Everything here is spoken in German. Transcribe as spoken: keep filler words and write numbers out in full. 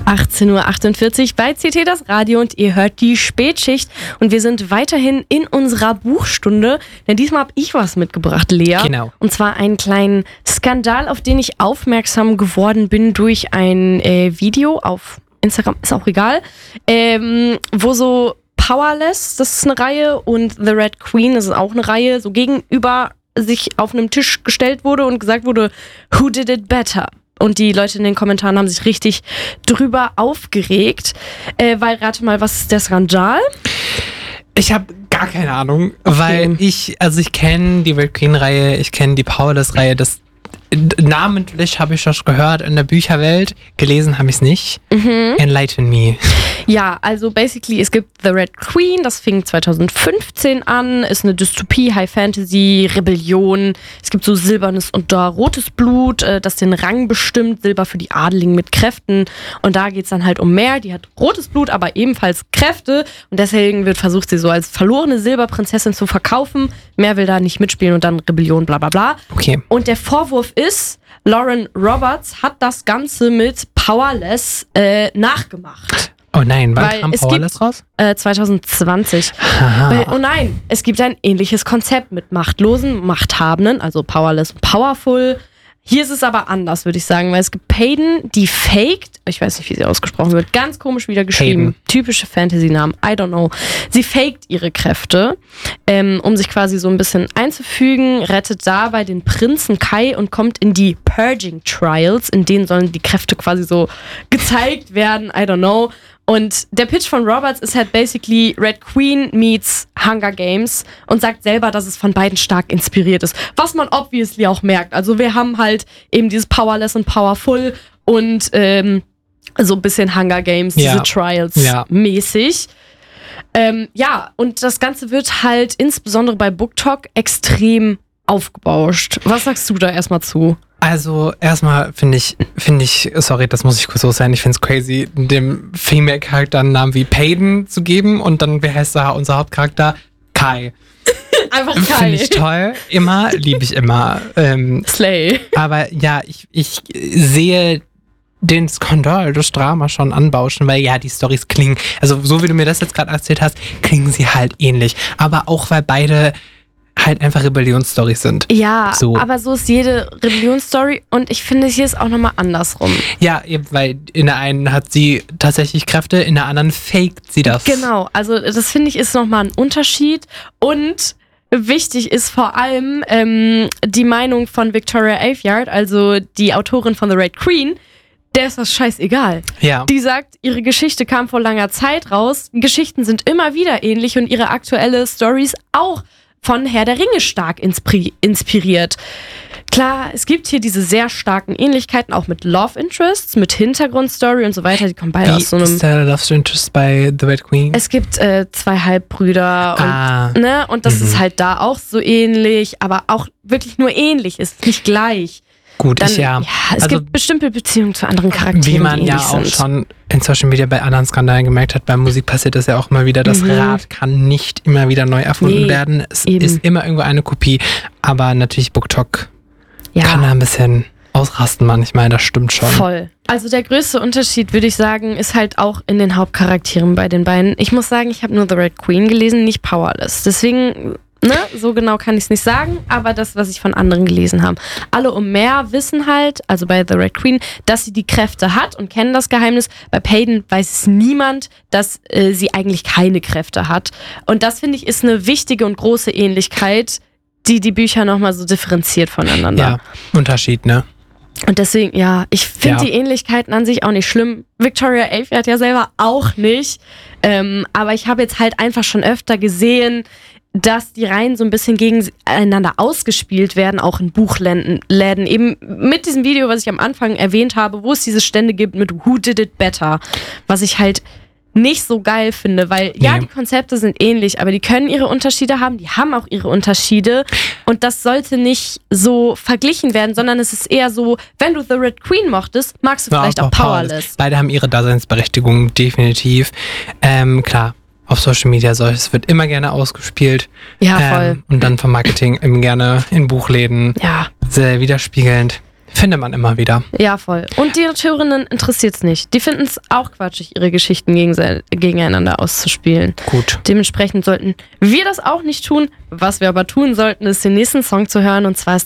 achtzehn Uhr achtundvierzig bei C T das Radio und ihr hört die Spätschicht und wir sind weiterhin in unserer Buchstunde, denn diesmal habe ich was mitgebracht, Lea. Genau. Und zwar einen kleinen Skandal, auf den ich aufmerksam geworden bin durch ein äh, Video auf Instagram, ist auch egal, ähm, wo so Powerless, das ist eine Reihe, und The Red Queen, das ist auch eine Reihe, so gegenüber sich auf einem Tisch gestellt wurde und gesagt wurde, who did it better? Und die Leute in den Kommentaren haben sich richtig drüber aufgeregt, äh, weil rate mal, was ist der Skandal? Ich habe gar keine Ahnung, Okay. weil ich, also ich kenne die Red Queen-Reihe, ich kenne die Powerless-Reihe, das namentlich habe ich das gehört in der Bücherwelt, gelesen habe ich es nicht. Mhm. Enlighten me. Ja, also basically, es gibt The Red Queen, das fing zwanzig fünfzehn an, ist eine Dystopie, High Fantasy, Rebellion. Es gibt so silbernes und da rotes Blut, äh, das den Rang bestimmt, Silber für die Adeligen mit Kräften. Und da geht's dann halt um mehr, die hat rotes Blut, aber ebenfalls Kräfte. Und deswegen wird versucht, sie so als verlorene Silberprinzessin zu verkaufen. Mehr will da nicht mitspielen und dann Rebellion, bla bla bla. Okay. Und der Vorwurf ist, Lauren Roberts hat das Ganze mit Powerless äh, nachgemacht. Oh nein, wann Weil kam es Powerless gibt- raus? Äh, zwanzig zwanzig. Aha. Weil, oh nein, es gibt ein ähnliches Konzept mit Machtlosen, Machthabenden, also Powerless und Powerful. Hier ist es aber anders, würde ich sagen, weil es gibt Payden, die faked, ich weiß nicht, wie sie ausgesprochen wird, ganz komisch wieder geschrieben, Payden. typische Fantasy-Namen, I don't know. Sie faked ihre Kräfte, ähm, um sich quasi so ein bisschen einzufügen, rettet dabei den Prinzen Kai und kommt in die Purging Trials, in denen sollen die Kräfte quasi so gezeigt werden, I don't know. Und der Pitch von Roberts ist halt basically Red Queen meets Hunger Games und sagt selber, dass es von beiden stark inspiriert ist. Was man obviously auch merkt. Also wir haben halt eben dieses Powerless und Powerful und ähm, so ein bisschen Hunger Games, Ja. diese Trials Ja. mäßig. Ähm, ja, und das Ganze wird halt insbesondere bei BookTok extrem aufgebauscht. Was sagst du da erstmal zu? Also erstmal finde ich, finde ich, sorry, das muss ich kurz so sein, ich finde es crazy, dem Female-Charakter einen Namen wie Payden zu geben und dann, wer heißt da unser Hauptcharakter? Kai. Einfach Finde ich toll, immer, liebe ich immer. Ähm, Slay. aber ja, ich, ich sehe den Skandal, das Drama schon anbauschen, weil ja, die Storys klingen, also so wie du mir das jetzt gerade erzählt hast, klingen sie halt ähnlich. Aber auch, weil beide halt einfach Rebellionsstories sind. Ja, So. aber so ist jede Rebellionsstory und ich finde, hier ist auch nochmal andersrum. Ja, eben, weil in der einen hat sie tatsächlich Kräfte, in der anderen faked sie das. Genau, also das finde ich ist nochmal ein Unterschied und wichtig ist vor allem ähm, die Meinung von Victoria Aveyard, also die Autorin von The Red Queen, der ist das scheißegal. Ja. Die sagt, ihre Geschichte kam vor langer Zeit raus, Geschichten sind immer wieder ähnlich und ihre aktuelle Stories auch von Herr der Ringe stark inspri- inspiriert. Klar, es gibt hier diese sehr starken Ähnlichkeiten, auch mit Love Interests, mit Hintergrundstory und so weiter. Die kommen beide Wie aus so einem... ist der Love Interest bei The Red Queen? Es gibt äh, zwei Halbbrüder und, ah, ne, und das Mhm. ist halt da auch so ähnlich, aber auch wirklich nur ähnlich, ist nicht gleich. gut, Dann, ich ja. es Also, gibt bestimmte Beziehungen zu anderen Charakteren, wie man die ja ähnlich auch sind. schon in Social Media bei anderen Skandalen gemerkt hat, bei Musik passiert das ja auch immer wieder. Das Mhm. Rad kann nicht immer wieder neu erfunden Nee, werden. Es eben. ist immer irgendwo eine Kopie. Aber natürlich BookTok Ja. kann da ein bisschen ausrasten manchmal, das stimmt schon. Voll. Also der größte Unterschied, würde ich sagen, ist halt auch in den Hauptcharakteren bei den beiden. Ich muss sagen, ich habe nur The Red Queen gelesen, nicht Powerless. Deswegen, ne, so genau kann ich es nicht sagen, aber das, was ich von anderen gelesen habe. Alle um mehr wissen halt, also bei The Red Queen, dass sie die Kräfte hat und kennen das Geheimnis. Bei Payden weiß es niemand, dass äh, sie eigentlich keine Kräfte hat. Und das, finde ich, ist eine wichtige und große Ähnlichkeit, die die Bücher nochmal so differenziert voneinander. Ja, Unterschied, ne? Und deswegen, ja, ich finde Ja. die Ähnlichkeiten an sich auch nicht schlimm. Victoria Aveyard ja selber auch nicht. Ähm, aber ich habe jetzt halt einfach schon öfter gesehen, dass die Reihen so ein bisschen gegeneinander ausgespielt werden, auch in Buchläden. Läden. Eben mit diesem Video, was ich am Anfang erwähnt habe, wo es diese Stände gibt mit Who Did It Better, was ich halt nicht so geil finde, weil ja, Nee. die Konzepte sind ähnlich, aber die können ihre Unterschiede haben, die haben auch ihre Unterschiede und das sollte nicht so verglichen werden, sondern es ist eher so, wenn du The Red Queen mochtest, magst du Ja, vielleicht auch Powerless. Beide haben ihre Daseinsberechtigung, definitiv. Ähm, klar, auf Social Media soll es wird immer gerne ausgespielt. Ja, voll. Ähm, und dann vom Marketing eben gerne in Buchläden Ja, sehr widerspiegelnd. Findet man immer wieder. Ja, voll. Und die Hörerinnen interessiert es nicht. Die finden es auch quatschig, ihre Geschichten gegense- gegeneinander auszuspielen. Gut. Dementsprechend sollten wir das auch nicht tun. Was wir aber tun sollten, ist den nächsten Song zu hören. Und zwar ist